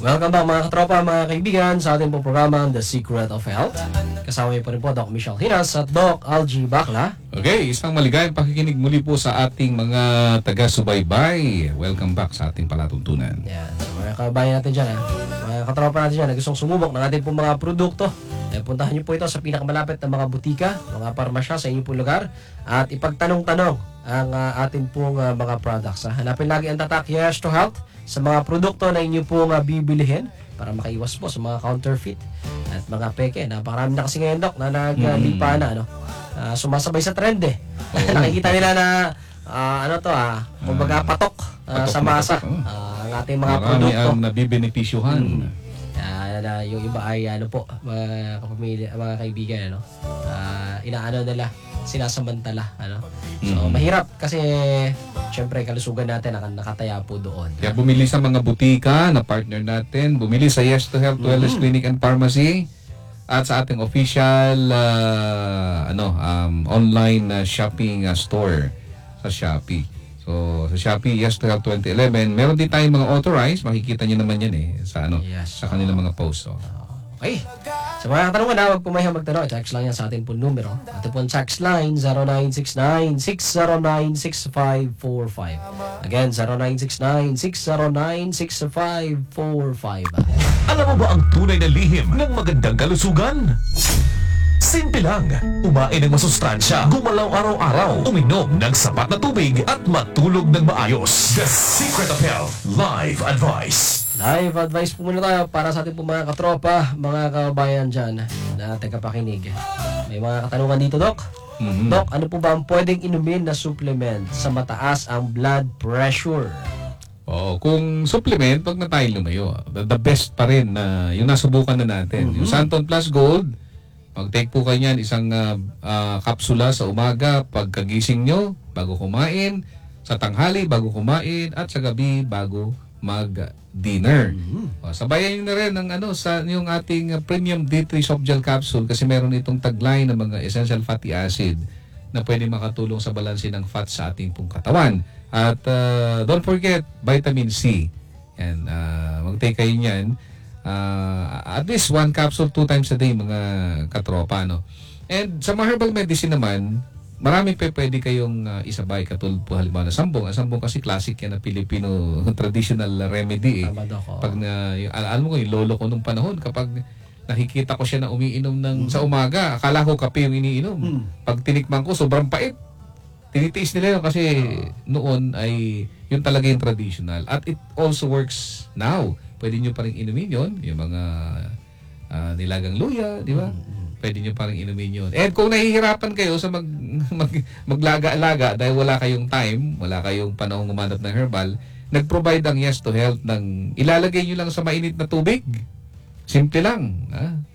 Welcome back mga katropa, mga kaibigan sa ating pong programa The Secret of Health. Kasama niyo po rin po Doc Michelle Hinas at Doc Algie Bakla. Okay, isang maligayang pakikinig muli po sa ating mga taga-subaybay. Welcome back sa ating palatuntunan. Yan, so, mga kabayan natin dyan, mga katropa natin dyan na gustong sumubok ng ating pong mga produkto. Puntahan niyo po ito sa pinakamalapit na mga butika, mga parmasya sa inyong pong lugar at ipagtanong-tanong ang ating pong mga products. Hanapin lagi ang tatak Yes to Health sa mga produkto na inyo pong bibilihin para makaiwas po sa mga counterfeit at mga peke. Napakarami na kasi ngayon, Doc, na naglipa na, sumasabay sa trend eh. Nakikita nila na kumbaga patok sa masa ang ating mga produkto. Marami ang nabibenepisyuhan. Yung iba ay mga kapamilya, mga kaibigan, inaano nila, sinasamantala, So mahirap kasi syempre kalusugan natin nakataya po doon. Kaya bumili sa mga butika na partner natin, bumili sa Yes to Health Wellness Clinic and Pharmacy at sa ating official online shopping store sa Shopee. So sa Shopee Yes to Health 2011, meron din tayong mga authorized, makikita niyo naman yan sa sa kanilang mga post. Okay. Sa mga katanungan na, huwag po mayang magtanong. Text lang yan sa ating po numero. Ating po text line 0969-609-6545. Again, 0969-609-6545. Alam mo ba ang tunay na lihim ng magandang kalusugan? Simple lang. Kumain ng masustansya, gumalaw araw-araw, uminom ng sapat na tubig at matulog ng maayos. The Secret of Health Live Advice. Live advice po muna tayo para sa ating po mga katropa, mga kabayan dyan na tagapakinig. May mga katanungan dito, Doc. Doc, ano po ba ang pwedeng inumin na supplement sa mataas ang blood pressure? Kung supplement, wag na tayo lumayo. The best pa rin na yung nasubukan na natin. Yung Santon Plus Gold, mag-take po kayo yan isang kapsula sa umaga pagkagising nyo, bago kumain, sa tanghali, bago kumain, at sa gabi, bago mag-dinner. Sabayan nyo na rin ng sa yung ating premium D3 soft gel capsule kasi meron itong tagline ng mga essential fatty acid na pwede makatulong sa balanse ng fat sa ating pong katawan. At don't forget, vitamin C. Yan, mag-take kayo niyan. At least one capsule 2 times a day, mga katropa. And sa mga herbal medicine naman, marami pwede kayong isabay katulad po halimbawa na sambong. Ang sambong kasi classic yan na Filipino traditional remedy eh. Pag alam mo ko yung lolo ko nung panahon, kapag nakikita ko siya na umiinom sa umaga, akala ko kape yung iniinom. Pag tinikman ko, sobrang pait. Tinitiis nila yun kasi noon ay yun talaga yung traditional. At it also works now. Pwede nyo pa rin inumin yun, yung mga nilagang luya, di ba? Pwede nyo parang inumin yun. And kung nahihirapan kayo sa maglaga-alaga dahil wala kayong time, wala kayong panahong umanap ng herbal, nag-provide ang Yes to Health ng ilalagay nyo lang sa mainit na tubig. Simple lang.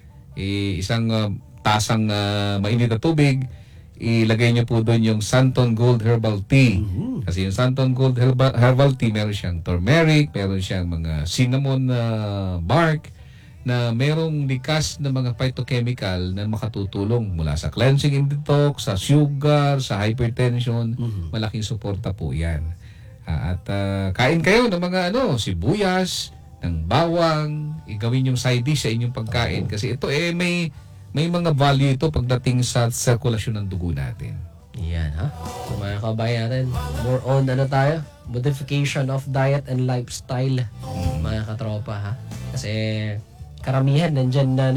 Isang tasang mainit na tubig, ilagay nyo po doon yung Santon Gold Herbal Tea. Kasi yung Santon Gold Herbal Tea, meron siyang turmeric, meron siyang mga cinnamon bark, na merong likas na mga phytochemical na makatutulong mula sa cleansing and detox, sa sugar, sa hypertension. Malaking suporta po yan. At kain kayo ng mga sibuyas, ng bawang, igawin yung side dish sa inyong pagkain. Kasi ito may mga value ito pagdating sa sirkulasyon ng dugo natin. Yan So mga kabayan natin, more on tayo? Modification of diet and lifestyle, mga katropa Kasi karamihan nandyan na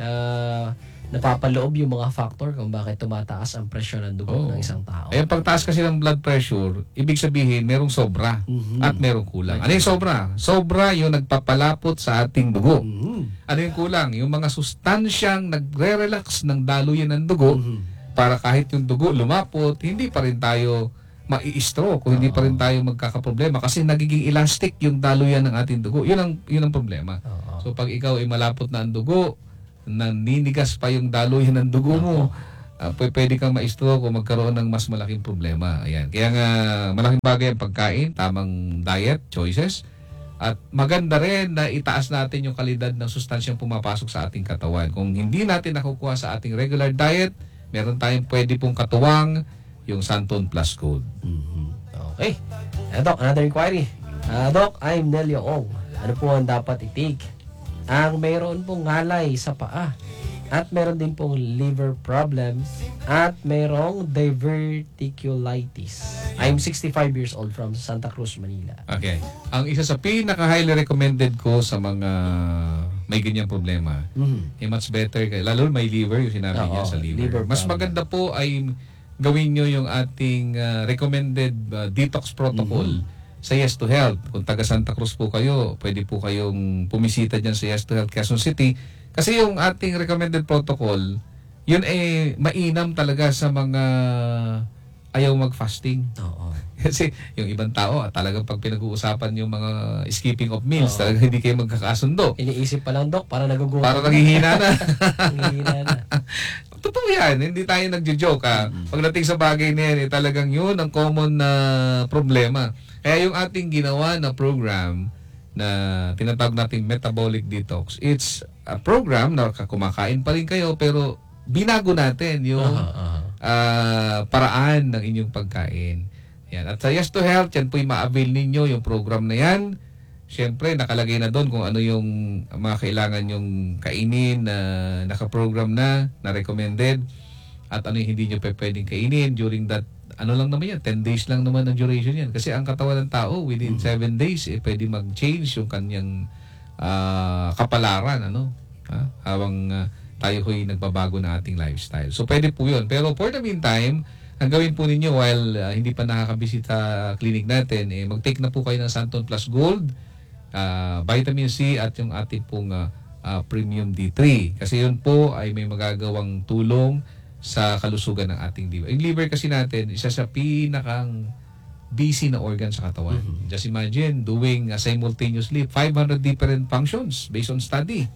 napapaloob yung mga factor kung bakit tumataas ang presyon ng dugo ng isang tao. Ang pagtaas kasi ng blood pressure, ibig sabihin merong sobra at merong kulang. Ano yung sobra? Sobra yung nagpapalapot sa ating dugo. Ano yung kulang? Yung mga sustansyang nagre-relax ng daluyan ng dugo para kahit yung dugo lumapot, hindi pa rin tayo mai-stroke o hindi pa rin tayo magkakaproblema kasi nagiging elastic yung daluyan ng ating dugo. Yun ang problema. So pag ikaw ay malapot na ang dugo, naninigas pa yung daluyan ng dugo mo, pwede kang ma-stroke o magkaroon ng mas malaking problema. Ayan. Kaya nga malaking bagay ang pagkain, tamang diet choices, at maganda rin na itaas natin yung kalidad ng sustansyang pumapasok sa ating katawan. Kung hindi natin nakukuha sa ating regular diet, meron tayong pwede pong katuwang yung Santon Plus Gold. Okay. Doc, another inquiry. Doc, I'm Nelio Ong. ano po ang dapat i-take? Ang mayroon pong ngalay sa paa, at meron din pong liver problem, at mayroong diverticulitis. I'm 65 years old from Santa Cruz, Manila. Okay. Ang isa sa pinaka-highly recommended ko sa mga may ganyang problema, much better, lalo may liver, yung sinabi niya sa liver. Mas maganda po ay gawin nyo yung ating recommended detox protocol sa Yes to Health. Kung taga Santa Cruz po kayo, pwede po kayong pumisita dyan sa Yes to Health Quezon City. Kasi yung ating recommended protocol, yun mainam talaga sa mga ayaw mag-fasting. Oo. Kasi yung ibang tao, talagang pag pinag-uusapan yung mga skipping of meals, talagang hindi kayo magkakasundo. Iniisip pa lang, Dok, para nagugutom. Para nanghihina na. Nanghihina na. Totoo yan, hindi tayo nagjo-joke ha. Pagdating sa bagay na yan, talagang yun ang common na problema. Kaya yung ating ginawa na program na tinatawag nating metabolic detox, it's a program na kumakain pa rin kayo pero binago natin yung paraan ng inyong pagkain. Yan. At sa Yes to Health, yan po yung ma-avail ninyo yung program na yan. Siyempre, nakalagay na doon kung ano yung mga kailangan yung kainin na nakaprogram na recommended at ano yung hindi nyo pwedeng kainin during that, ano lang naman yan, 10 days lang naman ang duration yan. Kasi ang katawan ng tao, within 7 days, pwede mag-change yung kanyang kapalaran, habang tayo ho'y nagbabago na ating lifestyle. So, pwede po yun. Pero for the meantime, ang gawin po ninyo while hindi pa nakakabisita clinic natin, mag-take na po kayo ng Santon Plus Gold, vitamin C at yung ating pong Premium D3. Kasi yun po ay may magagawang tulong sa kalusugan ng ating liver. Yung liver kasi natin, isa sa pinakang busy na organ sa katawan. Just imagine doing simultaneously 500 different functions based on study.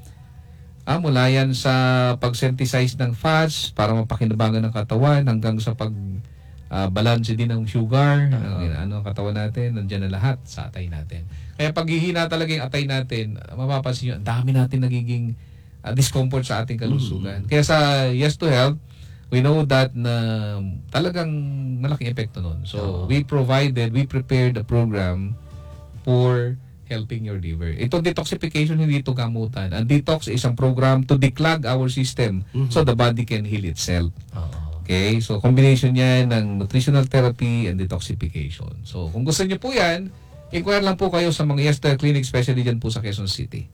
Mula yan sa pag-synthesize ng fats para mapakinabangan ng katawan hanggang sa pag-balance din ng sugar, ano ang katawan natin, nandiyan na lahat sa atay natin. Kaya paghihina talaga yung atay natin, mapapansin nyo, ang dami natin nagiging discomfort sa ating kalusugan. Kaya sa Yes to Health, we know that na talagang malaking epekto nun. So, we prepared a program for helping your liver. Ito detoxification, hindi ito gamutan. Ang detox is isang program to declog our system so the body can heal itself. Okay? So, combination yan ng nutritional therapy and detoxification. So, kung gusto nyo po yan, inquire lang po kayo sa mga Yes to Health Clinic, especially dyan po sa Quezon City.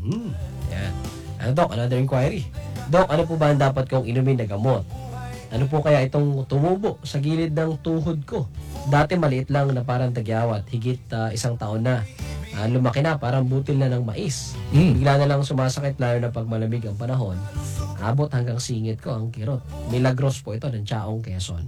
Yan. Doc, another inquiry. Doc, ano po ba ang dapat kong inumin na gamot? Ano po kaya itong tumubo sa gilid ng tuhod ko? Dati maliit lang na parang tagyawat, higit isang taon na. Lumaki na, parang butil na ng mais. Bigla na lang sumasakit, lalo na pag malamig ang panahon. Abot hanggang singit ko ang kirot. Milagros po ito ng Chaong, Quezon.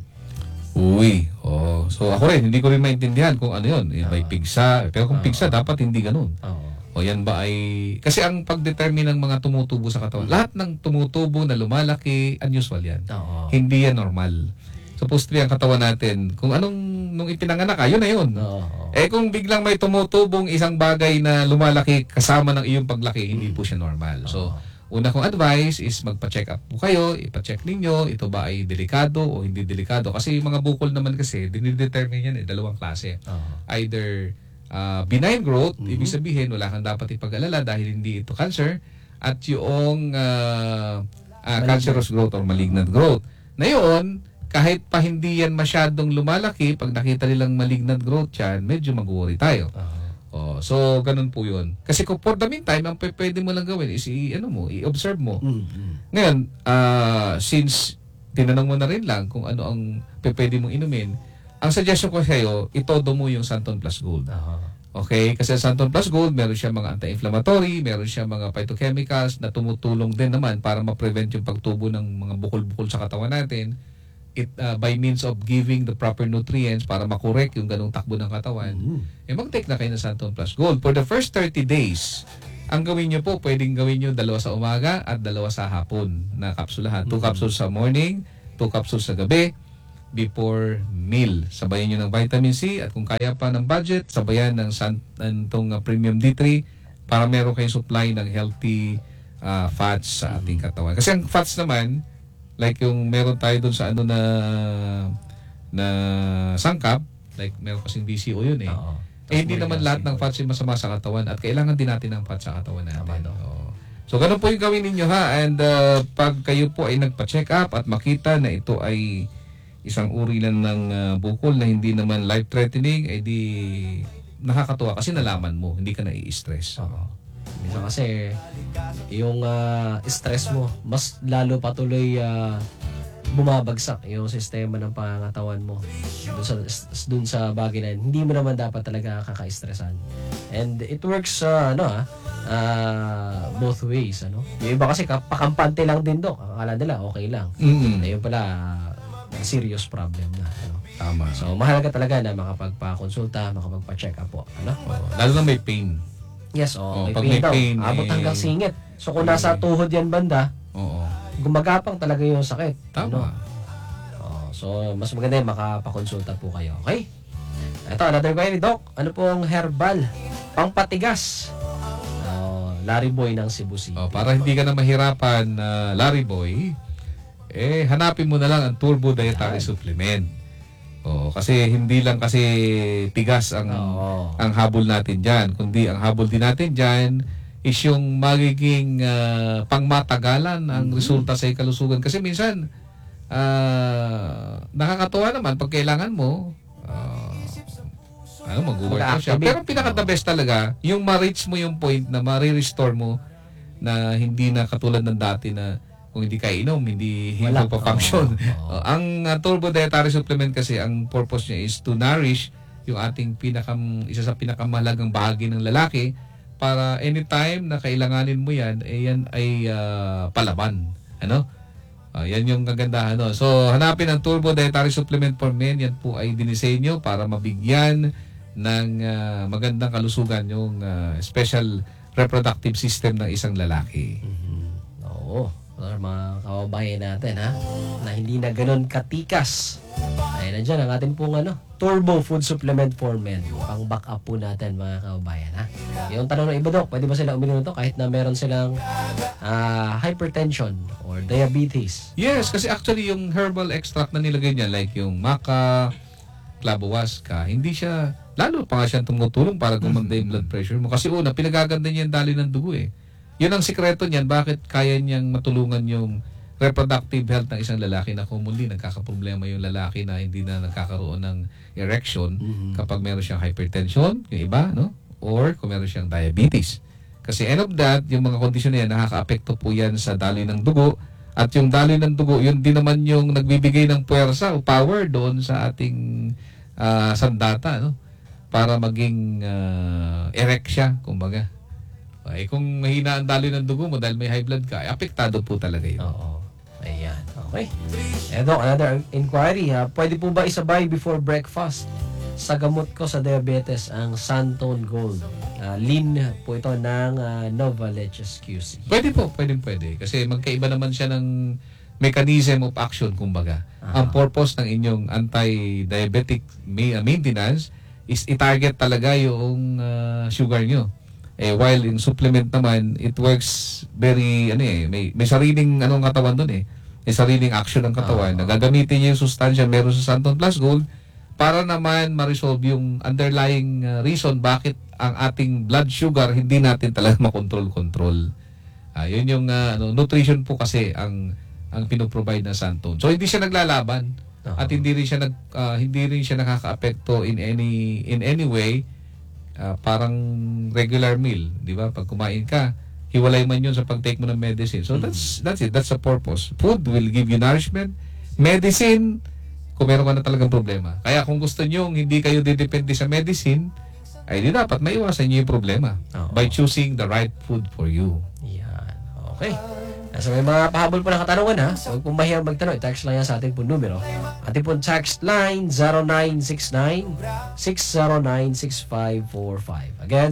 Uy, so ako rin, hindi ko rin maintindihan kung ano yun. May pigsa. Pero kung pigsa, dapat hindi ganun. O yan ba ay... Kasi ang pag-determine ng mga tumutubo sa katawan, lahat ng tumutubo na lumalaki, unusual yan. Hindi yan normal. Supposedly ang katawan natin, kung nung ipinanganak ka, yun na yun. Kung biglang may tumutubong isang bagay na lumalaki kasama ng iyong paglaki, hindi po siya normal. So, una kong advice is magpa-check up po kayo, ipa-check ninyo, ito ba ay delikado o hindi delikado. Kasi yung mga bukol naman kasi, dinidetermine yan dalawang klase. Either benign growth, ibig sabihin wala kang dapat ipag-alala dahil hindi ito cancer, at yung cancerous growth or malignant growth. Na yun, kahit pa hindi yan masyadong lumalaki, pag nakita nilang malignant growth yan, medyo mag-worry tayo. So, ganun po yun. Kasi kung for the meantime, ang pwede mo lang gawin is i-observe mo. Ngayon, since tinanong mo na rin lang kung ano ang pwede mong inumin, ang suggestion ko sa'yo, itodo mo yung Santon Plus Gold. Okay? Kasi Santon Plus Gold, meron siya mga anti-inflammatory, meron siya mga phytochemicals na tumutulong din naman para ma-prevent yung pagtubo ng mga bukol-bukol sa katawan natin. By means of giving the proper nutrients para makorek yung ganung takbo ng katawan, mag-take na kayo ng Santon Plus Gold. For the first 30 days, ang gawin nyo po, pwedeng gawin nyo 2 sa umaga at 2 sa hapon na kapsulahan. 2 capsules sa morning, 2 capsules sa gabi, before meal. Sabayan nyo ng vitamin C at kung kaya pa ng budget, sabayan ng Premium D3 para meron kayong supply ng healthy fats sa ating katawan. Kasi ang fats naman, like yung meron tayo dun sa na sangkap, like meron kasing BCO yun hindi naman lahat ng fats ay masama sa katawan at kailangan din natin ng fats sa katawan natin. Tama, no? Oo. So, ganun po yung gawin ninyo ha. And pag kayo po ay nagpa-check up at makita na ito ay isang uri lang ng bukol na hindi naman life-threatening, eh di nakakatuwa kasi nalaman mo, hindi ka na-i-stress. Oo. Minsan kasi, yung stress mo, mas lalo patuloy bumabagsak yung sistema ng pangangatawan mo dun sa bagay na yun. Hindi mo naman dapat talaga kaka-stressan. And it works both ways. Yung iba kasi pakampante lang din, Dok. Akala nila okay lang. Ayun pala, serious problem na. Tama. So, mahalaga talaga na makapagpa-consulta, makapagpa-check up po. Lalo na may pain. Yes, Pag may pain may daw. pain, Abot eh, hanggang singit. So, kung nasa tuhod yan banda, Oo. gumagapang talaga yung sakit. Tama. So, mas maganda yung makapakonsulta po kayo. Okay? Ito, another query, Doc. Ano pong herbal? Pangpatigas. Larry Boy ng Cebu City. Para hindi ka na mahirapan, Larry Boy, hanapin mo na lang ang Turbo Dietary Supplement. Kasi hindi lang kasi tigas ang habol natin diyan, kundi ang habol din natin diyan is yung magiging pangmatagalan ang resulta sa kalusugan. Kasi minsan nakakatuwa naman pag kailangan mo mag-workout siya. Pero pinaka-the best talaga, yung ma-reach mo yung point na ma-restore mo na hindi na katulad ng dati na kung hindi ka inom, hindi pa-function. Ang Turbo Dietary Supplement kasi, ang purpose niya is to nourish yung ating isa sa pinakamahalagang bahagi ng lalaki para anytime na kailanganin mo yan, yan ay palaban. Yan yung kagandahan. So, hanapin ang Turbo Dietary Supplement for Men. Yan po ay dinisenyo para mabigyan ng magandang kalusugan yung special reproductive system ng isang lalaki. Oo. Mga kababayan natin, na hindi na ganun katikas. Ay, nandiyan ang atin pong Turbo Food Supplement for Men. Pang back up po natin, mga kababayan, Yung tanong ng iba, Dok, pwede ba sila uminom ito kahit na meron silang hypertension or diabetes? Yes, kasi actually yung herbal extract na nilagay niya, like yung maca, clavohuasca, hindi siya, lalo pa nga siyang tumutulong para gumanda yung blood pressure mo. Kasi una, pinagaganda niya yung daloy ng dugo Yun ang sikreto niyan, bakit kaya niyang matulungan yung reproductive health ng isang lalaki na commonly nagkakaproblema yung lalaki na hindi na nagkakaroon ng erection kapag meron siyang hypertension, yung iba, or kung meron siyang diabetes. Kasi end of that, yung mga kondisyon na yan, nakaka-apekto po yan sa daloy ng dugo. At yung daloy ng dugo, yun din naman yung nagbibigay ng puwersa o power doon sa ating sandata, para maging erect siya, kumbaga. Kung mahina ang daloy ng dugo mo dahil may high blood ka, apektado po talaga yun. Oo. Ayan. Okay. Eto, another inquiry, pwede po ba isabay before breakfast sa gamot ko sa diabetes ang Santone Gold? Lean po ito ng Nova Leches QC. Pwede po, pwede. Kasi magkaiba naman siya ng mechanism of action, kumbaga. Ang purpose ng inyong anti-diabetic maintenance is i-target talaga yung sugar nyo. While in supplement naman, it works very, may sariling katawan doon May sariling action ng katawan. Nagagamitin niya yung sustansya meron sa Santon Plus Gold para naman ma-resolve yung underlying reason bakit ang ating blood sugar hindi natin talaga makontrol-control. Yun yung nutrition po kasi ang pinoprovide na Santon. So hindi siya naglalaban at hindi rin siya nakakaapekto in any way. Parang regular meal, di ba? Pag kumain ka, hiwalay man yun sa pag-take mo ng medicine. So that's it. That's the purpose. Food will give you nourishment. Medicine, kung meron ka na talagang problema. Kaya kung gusto nyo hindi kayo didepende sa medicine, ay di dapat maiwasan nyo yung problema by choosing the right food for you. Yan. Okay. So may mga pahabol po na katanungan Huwag pong mahirap magtanong. I-text lang yan sa ating pong numero. Ating pong text line 0969-609-6545. Again,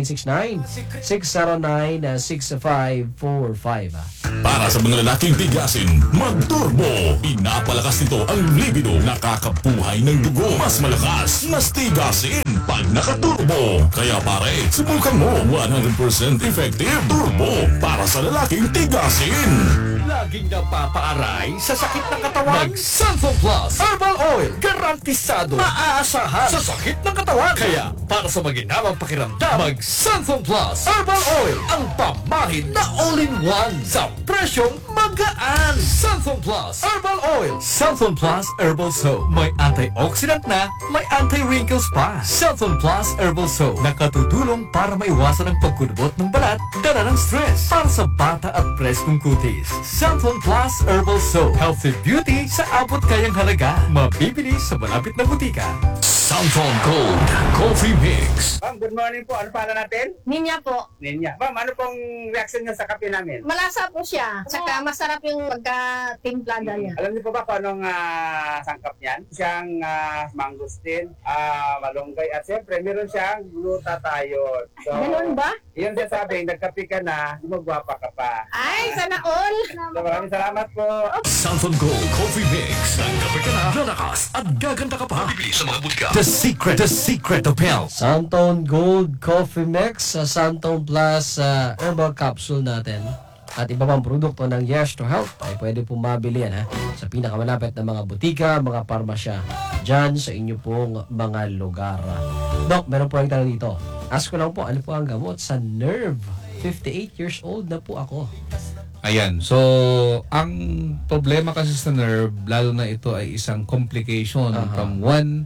0969-609-6545. Para sa mga lalaking tigasin, mag-turbo. Pinapalakas nito ang libido, nakakabuhay ng dugo. Mas malakas, mas tigasin. pag naka-turbo. Kaya pare, subukan mo 100% effective turbo para sa lalaking tigasin. Laging napapaaray sa sakit ng katawan. Mag-Santhol Plus Herbal Oil. Garantisado. Maaasahan sa sakit ng katawan. Kaya, para sa maginawang pakiramdam, mag-Santhol Plus Herbal Oil. Ang pamahid na all-in-one sa presyong magaan. Santhol Plus Herbal Oil. Santhol Plus Herbal Soap. May antioxidant na, may anti-wrinkles pa. Santhol Plus Herbal Soap. Nakatutulong para maiwasan ang pagkulubot ng balat, dala ng stress. Para sa bata at preskong kutis. Santhol Plus Herbal Soap. Healthy beauty sa abot kayang halaga. Mabibili sa malapit na butika. Santhol Gold Coffee Mix. Ma'am, good morning po. Ano pala natin? Ninya po. Ninya. Ma'am, ano pong reaction niyo sa kape namin? Malasa po siya. Saka masarap yung pagka-timplada niya. Alam niyo po ba kung anong sangkap niyan? Siyang mangustin, malunggay, at siyempre meron siyang glutathione. So, Ganun ba? yun siya sabi, nagkape ka na, gumagwapa ka pa. Ay, sana all. So, maraming salamat po. Santhol Gold Coffee Mix. Ang kape ka na, lalakas at gaganda ka pa. Bibili sa mga butika. The Secret of Health. Santon Gold Coffee Mix sa Santon Plus Herbal Capsule natin. At iba pang produkto ng Yes to Health ay pwede pong mabili yan sa pinakamalapit na mga butika, mga parmasya dyan sa inyo pong mga lugar. Doc, meron po ang tanong dito. Ask ko lang po, ano po ang gamot sa nerve? 58 years old na po ako. Ayan. So, ang problema kasi sa nerve, lalo na ito ay isang complication from one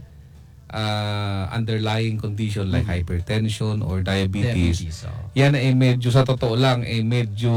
underlying condition like hypertension or diabetes. Yan ay medyo, sa totoo lang, ay medyo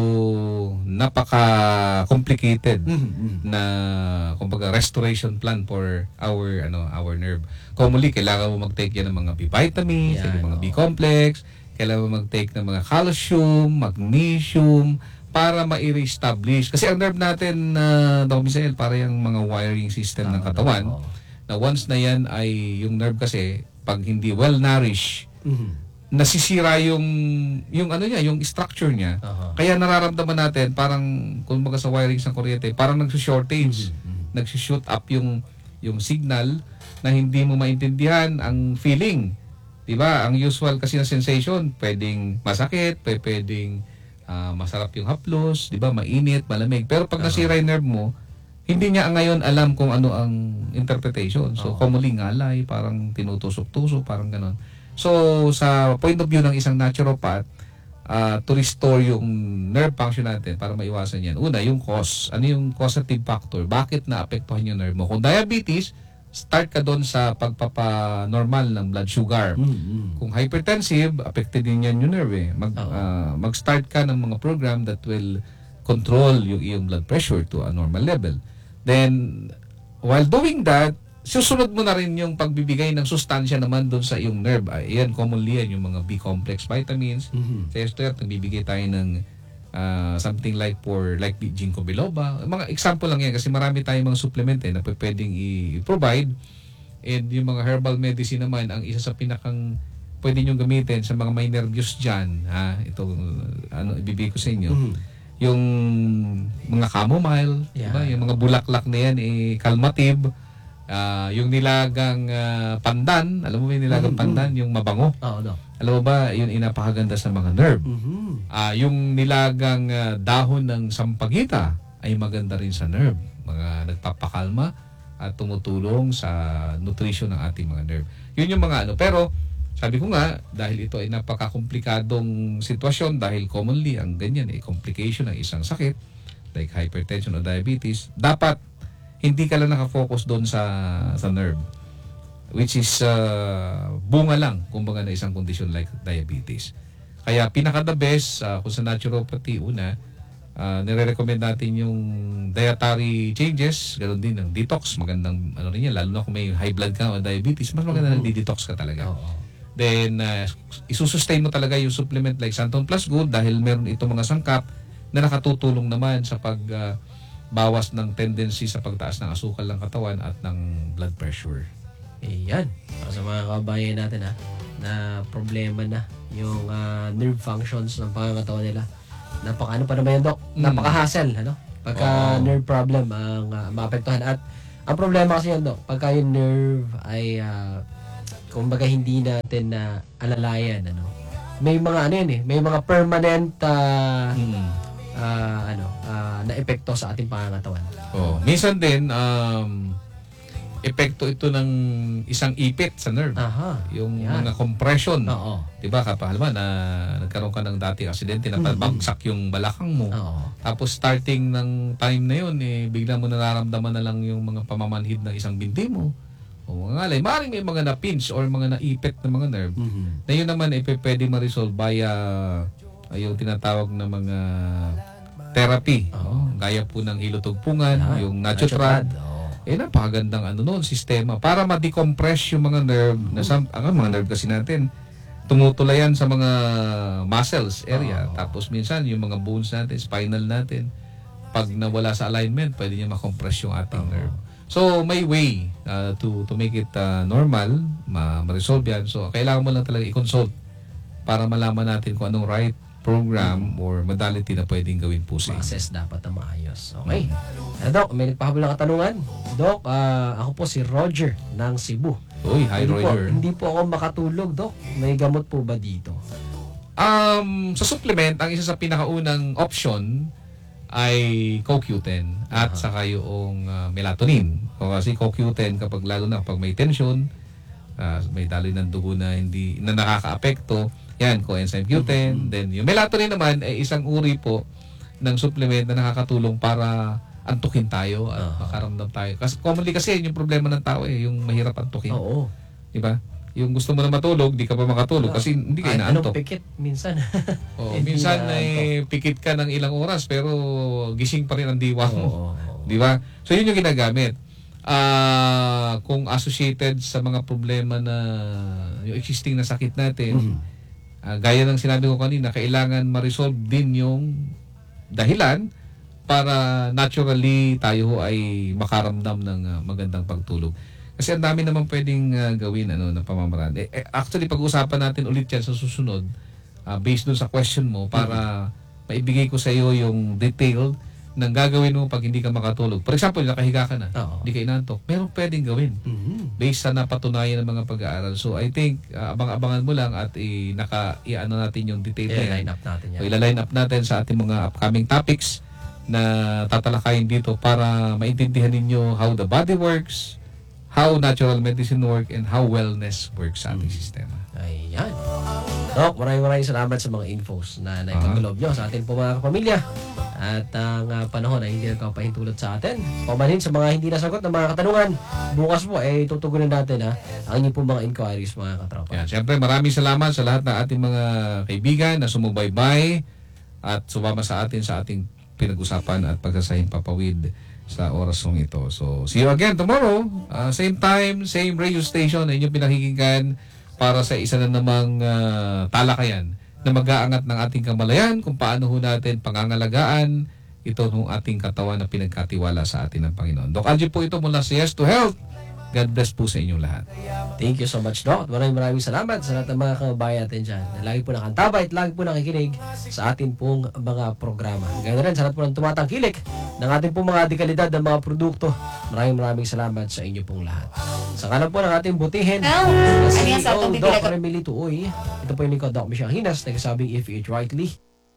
napaka-complicated na, kumbaga, restoration plan for our nerve. Commonly, kailangan mo mag-take yan ng mga B vitamins, ng mga B complex, kailangan mo mag-take ng mga calcium, magnesium, para ma-re-establish. Kasi ang nerve natin, Doc Misael, para yung mga wiring system ng katawan, na once na yan ay yung nerve kasi, pag hindi well-nourished, nasisira yung yung structure niya. Kaya nararamdaman natin, parang, kung baga sa wiring ng kuryente, parang nagsushortage. Nagsushoot up yung signal na hindi mo maintindihan ang feeling. Diba? Ang usual kasi na sensation, pwedeng masakit, pwedeng masarap yung haplos, di ba? Mainit, malamig. Pero pag nasira yung nerve mo, hindi niya ngayon alam kung ano ang interpretation. So, commonly ngalay, parang tinutusok-tusok, parang ganon. So, sa point of view ng isang naturopath, to restore yung nerve function natin para maiwasan yan. Una, yung cause. Ano yung causative factor? Bakit naapektuhan yung nerve mo? Kung diabetes, start ka doon sa pagpapa-normal ng blood sugar. Kung hypertensive, affected din yan yung nerve. Mag-start ka ng mga program that will control yung iyong blood pressure to a normal level. Then, while doing that, susunod mo na rin yung pagbibigay ng sustansya naman doon sa iyong nerve. Ayan, commonly yan, yung mga B-complex vitamins. Sa ester, nagbibigay tayo ng something like ginkgo biloba. Mga example lang yan kasi marami tayong mga supplement na pwedeng i-provide. And yung mga herbal medicine naman, ang isa sa pinakang pwede nyo gamitin sa mga may nervyos dyan. Ito, ibibigay ko sa inyo. Yung mga chamomile, diba? Yung mga bulaklak na yan, calmative. Yung nilagang pandan, alam mo ba yung nilagang pandan? Yung mabango. Alam mo ba, yun inapakaganda sa mga nerve. Yung nilagang dahon ng sampagita ay maganda rin sa nerve. Mga nagpapakalma at tumutulong sa nutrition ng ating mga nerve. Yun yung mga pero sabi ko nga, dahil ito ay napaka-komplikadong sitwasyon, dahil commonly ang ganyan ay complication ng isang sakit, like hypertension o diabetes, dapat hindi ka lang nakafocus doon sa nerve, which is bunga lang, kumbaga na isang condition like diabetes. Kaya pinaka-the best, kung sa naturopathy, una, nire-recommend natin yung dietary changes, ganoon din ng detox, magandang rin yan, lalo na kung may high blood ka o diabetes, mas maganda na detox ka talaga. Then, isusustain mo talaga yung supplement like Santon Plus Gold dahil meron itong mga sangkap na nakatutulong naman sa pagbawas ng tendency sa pagtaas ng asukal ng katawan at ng blood pressure. Ayan. Sa mga kabayan natin na problema na yung nerve functions ng pangangatawan nila. Ano pa naman yan, Doc? Napaka-hassle, Pagka nerve problem ang maapektuhan. At ang problema kasi yan, Doc, pagka yung nerve ay kumbaga hindi natin na alalayan, ano. May mga ano yan eh, may mga permanent na epekto sa ating pangangatawan. Oh, minsan din epekto ito ng isang ipit sa nerve. Aha. Yung Yan. mga compression. Oo. 'Di ba? Kapag na nagkaroon ka ng dating aksidente na bagsak yung balakang mo. Oo. Tapos starting ng time na yun, bigla mo nararamdaman na lang yung mga pamamanhid ng isang binti mo. O mga ngalay. Maaaring may mga na-pinch or mga naipit na mga nerve. Na yun naman pwede ma-resolve via yung tinatawag na mga therapy. Gaya po ng hilotugpungan, yung Nachotrad. Napakagandang sistema para ma-decompress yung mga nerve na mga nerve kasi natin tumutulayan sa mga muscles area. Tapos minsan yung mga bones natin, spinal natin, pag nawala sa alignment, pwede niya ma-compress yung ating nerve. So may way to make it normal, ma-resolve yan. So kailangan mo lang talaga i-consult para malaman natin kung anong right program or modality na pwedeng gawin po sa inyo. Ma-assess dapat na maayos. Okay. Doc, may nagpahabol ng katanungan. Doc, ako po si Roger ng Cebu. Uy, hi Roger. Hindi po ako makatulog, Doc. May gamot po ba dito? Sa supplement, ang isa sa pinakaunang option ay CoQ10 at saka yung melatonin. Kasi CoQ10 kapag lalo na kapag may tension, may daloy ng dugo na hindi na nakakaapekto, yan, coenzyme Q10. Then yung melatonin naman ay isang uri po ng supplement na nakakatulong para antukin tayo at makaramdam tayo. Kasi commonly kasi yung problema ng tao yung mahirap antukin. Oo. Di ba? Yung gusto mo na matulog, di ka pa makatulog kasi hindi ka inaantok. Anong pikit minsan? Minsan ay pikit ka ng ilang oras pero gising pa rin ang diwa mo. Di ba? So yun yung ginagamit. Kung associated sa mga problema na yung existing na sakit natin, gaya ng sinabi ko kanina, kailangan ma-resolve din yung dahilan para naturally tayo ay makaramdam ng magandang pagtulog. Kasi ang dami naman pwedeng gawin na pamamaraan. Actually, pag-usapan natin ulit yan sa susunod based dun sa question mo para maibigay ko sa iyo yung detailed ng gagawin mo pag hindi ka makatulog. For example, nakahiga ka na, hindi ka inantok, meron pwedeng gawin based sa napatunayan ng mga pag-aaral. So I think abang-abangan mo lang at i-ano natin yung detail na yan. I-line up natin yan. I-line up natin sa ating mga upcoming topics na tatalakayin dito para maintindihan ninyo how the body works, how natural medicine work, and how wellness works sa ating sistema. Ayan. Doc, maraming salamat sa mga infos na naipaglob nyo sa ating po mga kapamilya. At ang panahon ay hindi nagpapahintulot sa atin. Pamanhin sa mga hindi nasagot ng mga katanungan, bukas po ay tutugunin natin ang inyong po mga inquiries, mga katropa. Yan, siyempre maraming salamat sa lahat ng ating mga kaibigan na sumubaybay at sumama sa atin sa ating pinag-usapan at pagsasahing papawid sa oras ng ito. So, see you again tomorrow. Same time, same radio station na inyong pinakikinggan para sa isa na namang talakayan na mag-aangat ng ating kamalayan kung paano ho natin pangangalagaan ito ng ating katawan na pinagkatiwala sa atin ng Panginoon. Doc Algie po ito mula sa Yes to Health. God bless po sa inyong lahat. Thank you so much, Doc. Maraming salamat sa lahat ng mga kababayan natin dyan na lagi po nakantabay at lagi po nakikinig sa atin pong mga programa. Ganoon rin sa lahat po ng tumatangkilik ng ating pong mga dekalidad ng mga produkto. Maraming salamat sa inyo pong lahat. Sa kanan po ng ating butihin, si Doc Remily Tuoy. Ito po yung lingkod, Doc Michelle Hinas, nagsasabing if you eat rightly.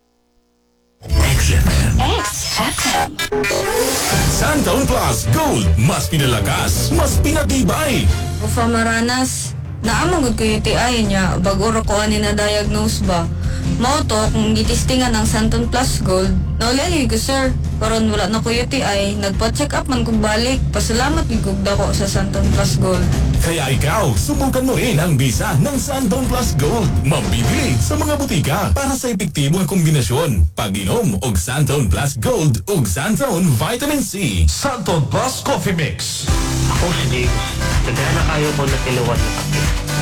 XFM. Santon Plus Gold. Mas pinalakas, mas pinatibay. Ufa maranas, naamagod ko UTI niya, baguro ko ani na diagnose ba. Mao to, kung gitistingan ng Santon Plus Gold, naulali ko sir, karon wala na ko UTI, nagpa-check up man kong balik, pasalamat gigugda ko sa Santon Plus Gold. Kaya ikaw, subukan mo rin ang bisa ng Santon Plus Gold. Mabibili sa mga butika para sa epektibong kombinasyon. Pag-inom og Santon Plus Gold ug Santon Vitamin C. Santon Plus Coffee Mix. Ako si James. Nagana kayo ko na tiluwas sa sakit.